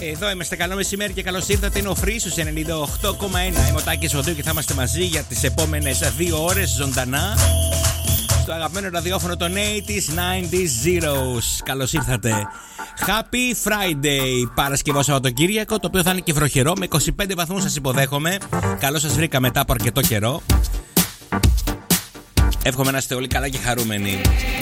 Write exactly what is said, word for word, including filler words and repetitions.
εδώ είμαστε, καλό μεσημέρι και καλώς ήρθατε. Είναι ο Φρίσος ενενήντα οκτώ κόμμα ένα. Είμαι ο Τάκης Οδού και θα είμαστε μαζί για τις επόμενες δύο ώρες ζωντανά στο αγαπημένο ραδιόφωνο των ογδόντα, ενενήντα, zeros. Καλώς ήρθατε. Happy Friday, Παρασκευό Σαββατοκύριακο, το οποίο θα είναι και βροχερό με είκοσι πέντε βαθμούς. Σας υποδέχομαι. Καλώς σας βρήκα μετά από αρκετό καιρό. Εύχομαι να είστε όλοι καλά και χαρούμενοι.